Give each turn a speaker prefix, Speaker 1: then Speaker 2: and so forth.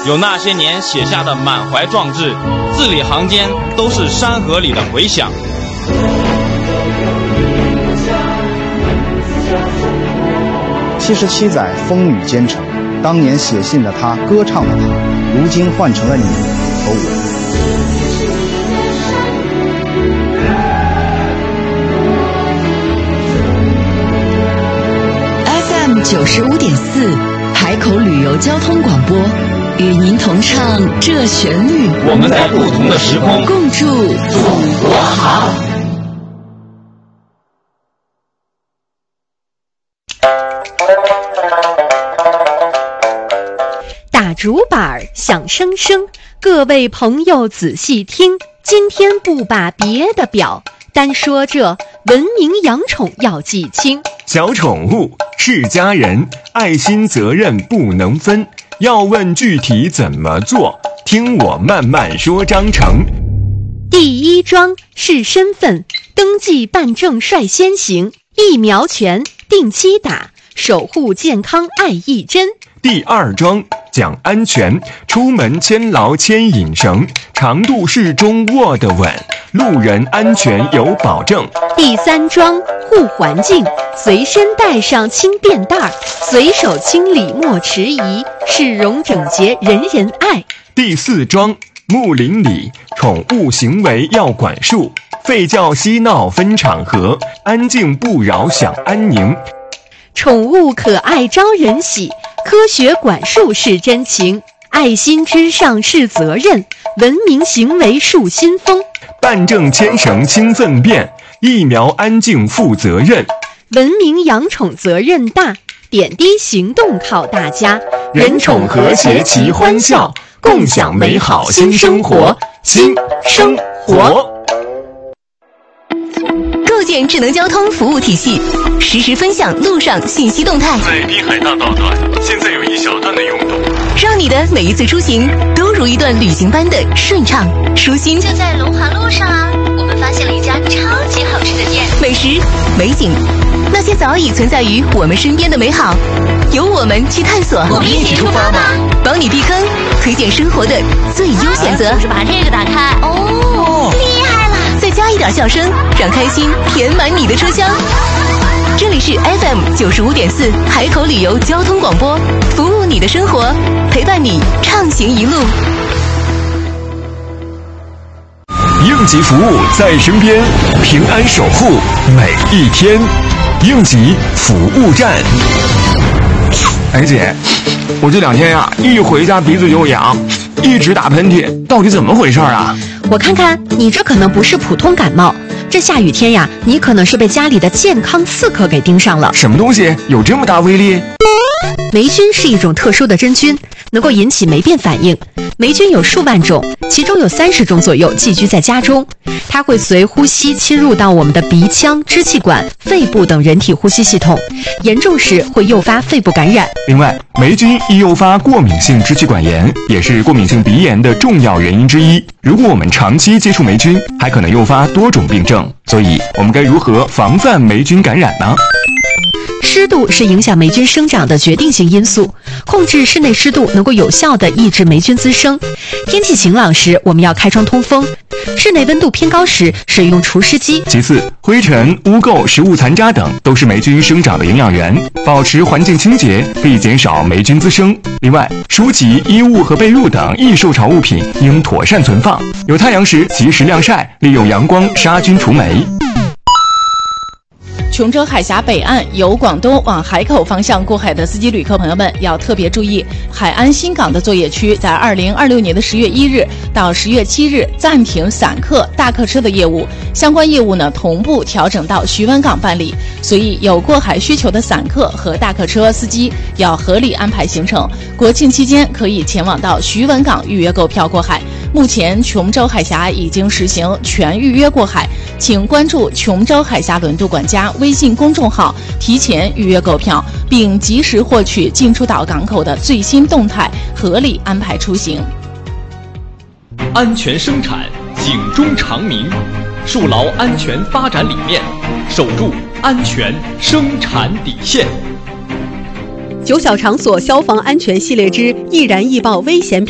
Speaker 1: 有那些年写下的满怀壮志，字里行间都是山河里的回响。
Speaker 2: 77载风雨兼程，当年写信的他，歌唱的他，如今换成了你和我。
Speaker 3: FM95.4海口旅游交通广播，与您同唱这旋律。
Speaker 1: 我们在不同的时空，
Speaker 3: 共筑祖国好。
Speaker 4: 打竹板响声声，各位朋友仔细听，今天不把别的表，单说这文明养宠要记清。
Speaker 5: 小宠物是家人，爱心责任不能分，要问具体怎么做，听我慢慢说章程。
Speaker 4: 第一桩是身份登记办证率先行，疫苗权定期打，守护健康爱一针。
Speaker 5: 第二桩讲安全，出门牵牢牵引绳，长度适中握得稳，路人安全有保证。
Speaker 4: 第三桩护环境，随身带上轻便袋，随手清理莫迟疑，市容整洁人人爱。
Speaker 5: 第四桩睦邻里，宠物行为要管束，吠叫嬉闹分场合，安静不扰享安宁。
Speaker 4: 宠物可爱招人喜，科学管束是真情，爱心之上是责任，文明行为树新风。
Speaker 5: 办证牵绳清粪便，疫苗安静负责任。
Speaker 4: 文明养宠责任大，点滴行动靠大家，
Speaker 5: 人宠和谐齐欢笑，共享美好新生活，新生活。
Speaker 3: 构建智能交通服务体系，实时分享路上信息动态。
Speaker 5: 在滨海大道段，现在有一小段的拥堵，
Speaker 3: 让你的每一次出行都如一段旅行般的顺畅舒心。
Speaker 6: 就在龙华路上啊，我们发现了一家超级好吃的店，
Speaker 3: 美食、美景，那些早已存在于我们身边的美好，由我们去探索。
Speaker 6: 我们一起出发吧，
Speaker 3: 帮你避坑，推荐生活的最优选择。
Speaker 6: 就是把这个打开，哦，厉害了！
Speaker 3: 再加一点笑声，让开心填满你的车厢。这里是 FM95.4海口旅游交通广播，服务你的生活，陪伴你畅行一路。
Speaker 5: 应急服务在身边，平安守护每一天。应急服务站。
Speaker 7: 哎姐，我这2天呀，一回家鼻子就痒，一直打喷嚏，到底怎么回事啊？
Speaker 4: 我看看，你这可能不是普通感冒，这下雨天呀，你可能是被家里的健康刺客给盯上了。
Speaker 7: 什么东西有这么大威力？
Speaker 4: 霉菌是一种特殊的真菌，能够引起霉变反应。霉菌有数万种，其中有30种左右寄居在家中，它会随呼吸侵入到我们的鼻腔、支气管、肺部等人体呼吸系统，严重时会诱发肺部感染。
Speaker 5: 另外，霉菌易诱发过敏性支气管炎，也是过敏性鼻炎的重要原因之一。如果我们长期接触霉菌，还可能诱发多种病症。所以，我们该如何防范霉菌感染呢？
Speaker 4: 湿度是影响霉菌生长的决定性因素，控制室内湿度能够有效地抑制霉菌滋生。天气晴朗时，我们要开窗通风；室内温度偏高时，使用除湿机。
Speaker 5: 其次，灰尘、污垢、食物残渣等都是霉菌生长的营养源，保持环境清洁可以减少霉菌滋生。另外，书籍、衣物和被褥等易受潮物品应妥善存放，有太阳时及时晾晒，利用阳光杀菌除霉。
Speaker 8: 琼州海峡北岸由广东往海口方向过海的司机旅客朋友们要特别注意，海安新港的作业区在2026年的10月1日到10月7日暂停散客、大客车的业务，相关业务呢同步调整到徐闻港办理，所以有过海需求的散客和大客车司机要合理安排行程。国庆期间可以前往到徐闻港预约购票过海。目前琼州海峡已经实行全预约过海，请关注琼州海峡轮渡管家微信公众号，提前预约购票，并及时获取进出岛港口的最新动态，合理安排出行。
Speaker 9: 安全生产，警钟长鸣，树牢安全发展理念，守住安全生产底线。
Speaker 4: 9小场所消防安全系列之易燃易爆危险品